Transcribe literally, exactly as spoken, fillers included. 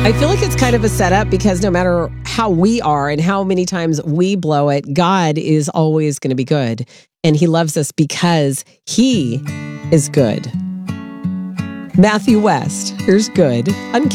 I feel like it's kind of a setup because no matter how we are and how many times we blow it, God is always going to be good. And he loves us because he is good. Matthew West, here's good.